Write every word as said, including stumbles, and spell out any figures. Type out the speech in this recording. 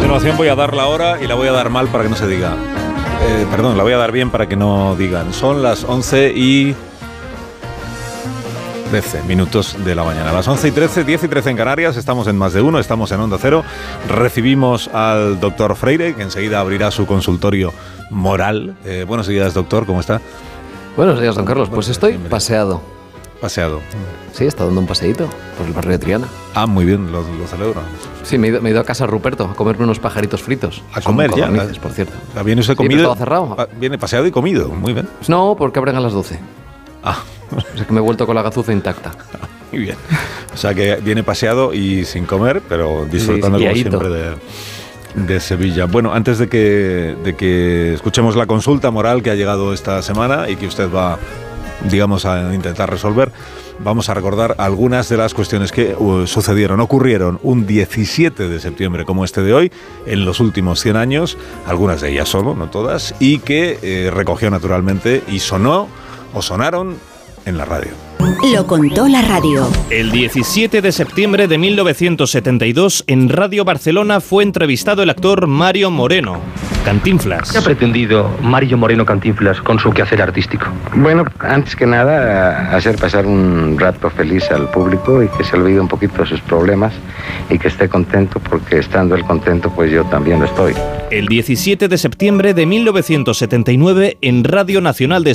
continuación voy a dar la hora y la voy a dar mal para que no se diga. Eh, perdón, la voy a dar bien para que no digan. Son las once y trece minutos de la mañana. Las once y trece, diez y trece en Canarias. Estamos en Más de Uno, estamos en Onda Cero. Recibimos al doctor Freire, que enseguida abrirá su consultorio moral. Eh, buenos días, doctor, ¿cómo está? Buenos días, don Carlos. Pues estoy paseado. Paseado. Sí, he estado dando un paseíto por el barrio de Triana. Ah, muy bien, lo, lo celebro. Sí, me he, ido, me he ido a casa de Ruperto a comerme unos pajaritos fritos. ¿A comer ya? Codornices, por cierto. ¿Viene usted Sí, comido? pero estaba cerrado. Viene paseado y comido, muy bien. No, porque abren a las doce. Ah. O sea que me he vuelto con la gazuza intacta. Muy bien. O sea que viene paseado y sin comer, pero disfrutando, sí, como siempre de, de Sevilla. Bueno, antes de que, de que escuchemos la consulta moral que ha llegado esta semana y que usted va, digamos, a intentar resolver, vamos a recordar algunas de las cuestiones que uh, sucedieron, ocurrieron un diecisiete de septiembre como este de hoy, en los últimos cien años, algunas de ellas solo, no todas, y que eh, recogió naturalmente y sonó o sonaron en la radio. Lo contó la radio. El diecisiete de septiembre de mil novecientos setenta y dos, en Radio Barcelona fue entrevistado el actor Mario Moreno, Cantinflas. ¿Qué ha pretendido Mario Moreno Cantinflas con su quehacer artístico? Bueno, antes que nada, hacer pasar un rato feliz al público y que se olvide un poquito de sus problemas y que esté contento, porque estando él contento, pues yo también lo estoy. El diecisiete de septiembre de mil novecientos setenta y nueve, en Radio Nacional de